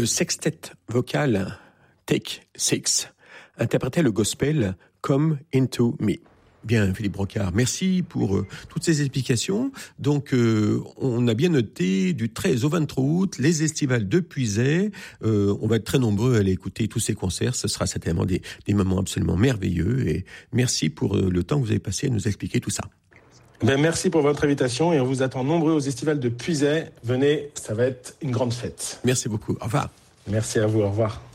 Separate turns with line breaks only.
Le sextet vocal Take Six interprétait le gospel Come Into Me. Bien, Philippe Brocard, merci pour toutes ces explications. Donc, on a bien noté du 13 au 23 août, les estivales de Puisaye. On va être très nombreux à aller écouter tous ces concerts. Ce sera certainement des moments absolument merveilleux. Et merci pour le temps que vous avez passé à nous expliquer tout ça.
Merci pour votre invitation et on vous attend nombreux aux estivales de Puisaye. Venez, ça va être une grande fête.
Merci beaucoup. Au revoir.
Merci à vous, au revoir.